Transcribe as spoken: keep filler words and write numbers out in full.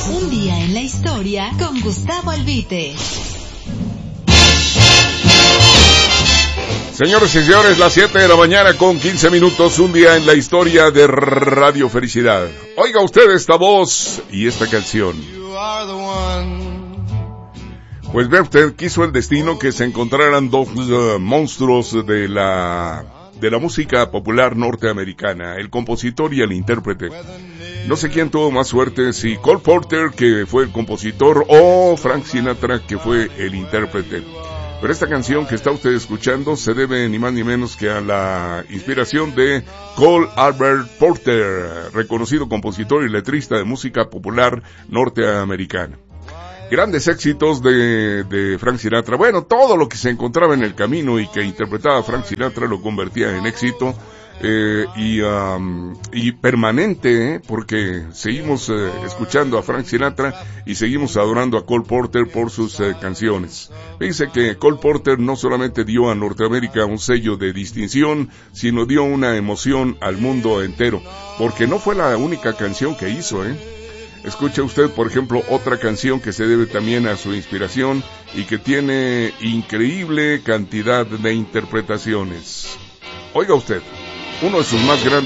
Un día en la historia con Gustavo Albite. Señores y señores, las siete de la mañana con quince minutos, un día en la historia de Radio Felicidad. Oiga usted esta voz y esta canción. Pues ve usted, quiso el destino que se encontraran dos uh, monstruos de la de la música popular norteamericana, el compositor y el intérprete. No sé quién tuvo más suerte, si Cole Porter, que fue el compositor, o Frank Sinatra, que fue el intérprete. Pero esta canción que está usted escuchando se debe ni más ni menos que a la inspiración de Cole Albert Porter, reconocido compositor y letrista de música popular norteamericana. Grandes éxitos de, de Frank Sinatra. Bueno, todo lo que se encontraba en el camino y que interpretaba Frank Sinatra lo convertía en éxito. Eh, y, um, y permanente, ¿eh? Porque seguimos eh, escuchando a Frank Sinatra y seguimos adorando a Cole Porter por sus eh, canciones. Dice que Cole Porter no solamente dio a Norteamérica un sello de distinción, sino dio una emoción al mundo entero, porque no fue la única canción que hizo, ¿eh? Escuche usted, por ejemplo, otra canción que se debe también a su inspiración y que tiene increíble cantidad de interpretaciones. Oiga usted, uno de sus más grandes